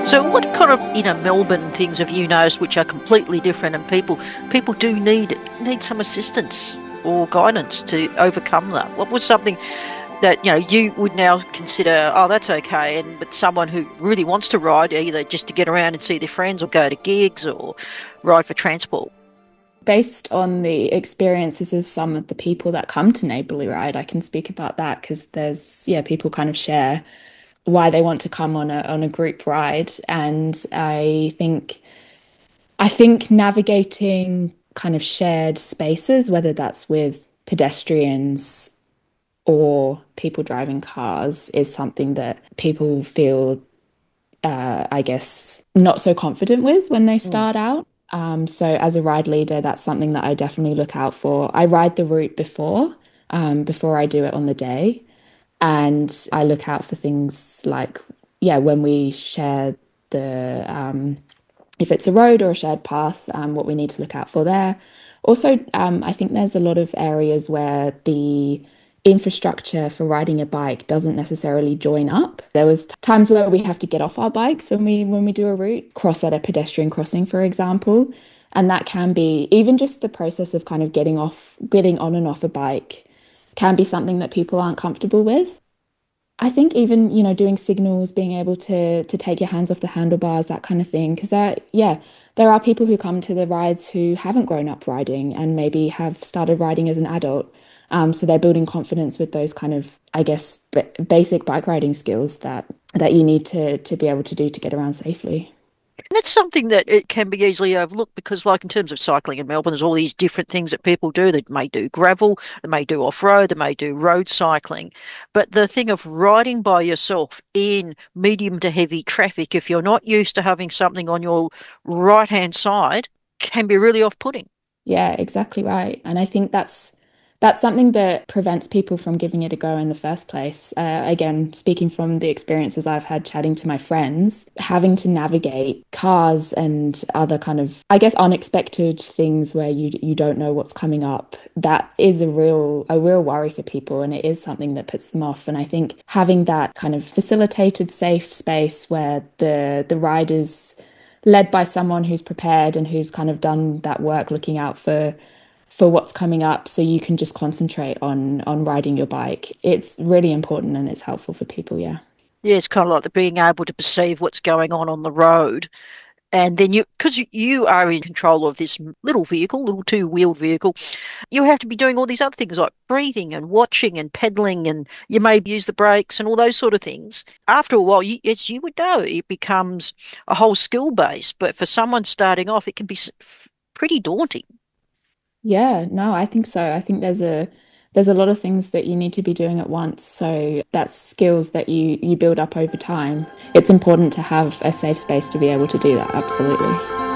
So what kind of, Melbourne things have you noticed which are completely different and people do need some assistance or guidance to overcome that? What was something that, you would now consider, oh, that's okay, but someone who really wants to ride, either just to get around and see their friends or go to gigs or ride for transport? Based on the experiences of some of the people that come to Neighbourly Ride, I can speak about that because yeah, people kind of share why they want to come on a group ride. And I think navigating kind of shared spaces, whether that's with pedestrians or people driving cars, is something that people feel, I guess, not so confident with when they Mm. start out. So as a ride leader, that's something that I definitely look out for. I ride the route before I do it on the day. And I look out for things like, yeah, when we share if it's a road or a shared path, what we need to look out for there. Also, I think there's a lot of areas where the infrastructure for riding a bike doesn't necessarily join up. There was times where we have to get off our bikes when we do a route, cross at a pedestrian crossing, for example. And that can be even just the process of kind of getting on and off a bike can be something that people aren't comfortable with. I think even, doing signals, being able to take your hands off the handlebars, that kind of thing. Because yeah, there are people who come to the rides who haven't grown up riding and maybe have started riding as an adult. So they're building confidence with those kind of, I guess, basic bike riding skills that you need to be able to do to get around safely. And that's something that it can be easily overlooked because, like in terms of cycling in Melbourne, there's all these different things that people do. They may do gravel, they may do off-road, they may do road cycling. But the thing of riding by yourself in medium to heavy traffic, if you're not used to having something on your right-hand side, can be really off-putting. Yeah, exactly right. And I think that's something that prevents people from giving it a go in the first place. Again, speaking from the experiences I've had chatting to my friends, having to navigate cars and other kind of, I guess, unexpected things where you don't know what's coming up, that is a real worry for people, and it is something that puts them off. And I think having that kind of facilitated, safe space where the ride is led by someone who's prepared and who's kind of done that work looking out for what's coming up so you can just concentrate on riding your bike. It's really important and it's helpful for people, yeah. Yeah, it's kind of like the being able to perceive what's going on the road. And then because you are in control of this little vehicle, little two-wheeled vehicle, you have to be doing all these other things like breathing and watching and pedaling, and you may use the brakes and all those sort of things. After a while, as you would know, it becomes a whole skill base. But for someone starting off, it can be pretty daunting. Yeah, no, I think so. I think there's a lot of things that you need to be doing at once. So that's skills that you build up over time. It's important to have a safe space to be able to do that, absolutely.